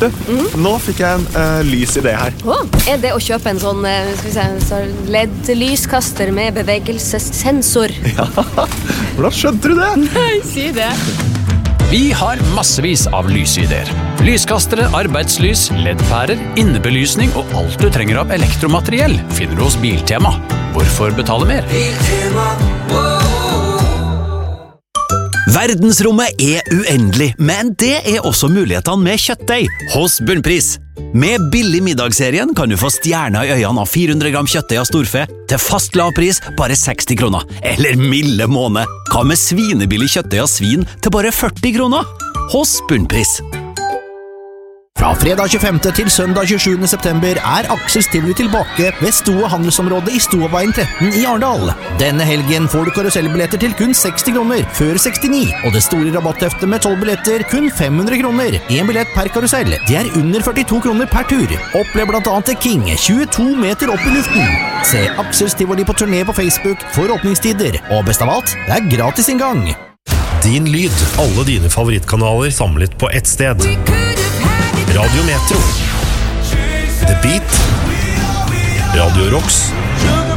Du, nå fikk jeg en lys idé her. Det å kjøpe en sånn LED-lyskaster med bevegelsessensor? Ja, hvordan skjønte du det? Nei, si det. Vi har massevis av lysideer. Lyskastere, arbeidslys, LED-pærer, innebelysning og alt du trenger av elektromateriell finner du hos Biltema. Hvorfor betale mer? Biltema, Verdensrommet uendelig, men det også mulighetene med kjøttdeig hos Bunnpris. Med billig middagsserien kan du få stjerner i øynene av 400 gram kjøttdeig av storfe til fast lav pris bare 60 kroner. Eller milde måned. Hva med svinebillig kjøttdeig av svin til bare 40 kroner? Hos Bunnpris. Fra fredag 25. til søndag 27. september Aksels Tivoli tilbake ved Stoa handelsområde i Stoaveien 13 i Arendal. Denne helgen får du karusellbilletter til kun 60 kroner, før 69, og det store rabattheftet med 12 billetter kun 500 kroner. En billett per karusell. Det under 42 kroner per tur. Opplev blant annet The King, 22 meter opp i luften. Se Aksels Tivoli på turné på Facebook for åpningstider. Og best av alt, det gratis inngang. Din lyd, alle dine favorittkanaler samlet på ett sted. Radio Metro, The Beat, Radio Rocks